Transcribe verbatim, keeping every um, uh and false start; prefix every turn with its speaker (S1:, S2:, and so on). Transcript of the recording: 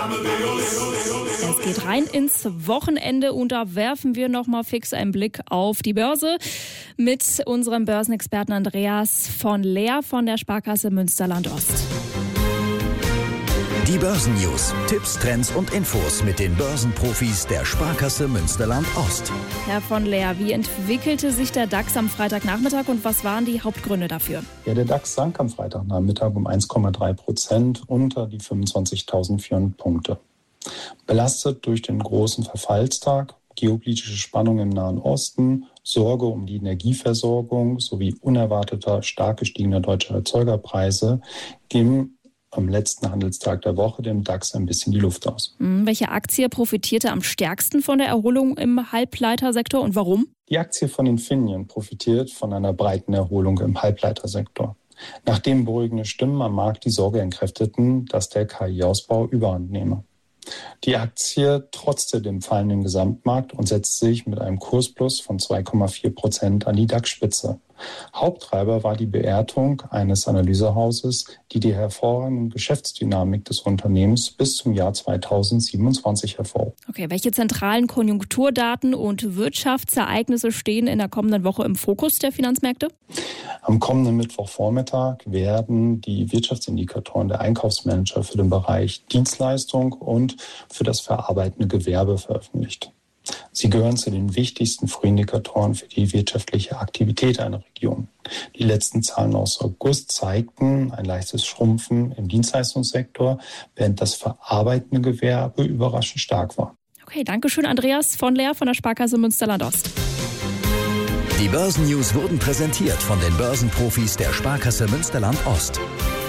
S1: Es geht rein ins Wochenende und da werfen wir nochmal fix einen Blick auf die Börse mit unserem Börsenexperten Andreas von Leer von der Sparkasse Münsterland-Ost.
S2: Die Börsennews, Tipps, Trends und Infos mit den Börsenprofis der Sparkasse Münsterland-Ost.
S1: Herr von Leer, wie entwickelte sich der DAX am Freitagnachmittag und was waren die Hauptgründe dafür?
S3: Ja, der DAX sank am Freitagnachmittag um eins Komma drei Prozent unter die fünfundzwanzigtausendvierhundert Punkte. Belastet durch den großen Verfallstag, geopolitische Spannungen im Nahen Osten, Sorge um die Energieversorgung sowie unerwarteter stark gestiegener deutscher Erzeugerpreise ging am letzten Handelstag der Woche dem DAX ein bisschen die Luft aus.
S1: Welche Aktie profitierte am stärksten von der Erholung im Halbleitersektor und warum?
S3: Die Aktie von Infineon profitiert von einer breiten Erholung im Halbleitersektor. Nachdem beruhigende Stimmen am Markt die Sorge entkräfteten, dass der K I-Ausbau überhand nehme. Die Aktie trotzte dem fallenden Gesamtmarkt und setzte sich mit einem Kursplus von zwei Komma vier Prozent an die DAX-Spitze. Haupttreiber war die Bewertung eines Analysehauses, die die hervorragende Geschäftsdynamik des Unternehmens bis zum Jahr zweitausendsiebenundzwanzig hervorhob.
S1: Okay, welche zentralen Konjunkturdaten und Wirtschaftsereignisse stehen in der kommenden Woche im Fokus der Finanzmärkte?
S3: Am kommenden Mittwochvormittag werden die Wirtschaftsindikatoren der Einkaufsmanager für den Bereich Dienstleistung und für das verarbeitende Gewerbe veröffentlicht. Sie gehören zu den wichtigsten Frühindikatoren für die wirtschaftliche Aktivität einer Region. Die letzten Zahlen aus August zeigten ein leichtes Schrumpfen im Dienstleistungssektor, während das verarbeitende Gewerbe überraschend stark war.
S1: Okay, danke schön, Andreas von Leer von der Sparkasse Münsterland-Ost.
S2: Die Börsennews wurden präsentiert von den Börsenprofis der Sparkasse Münsterland-Ost.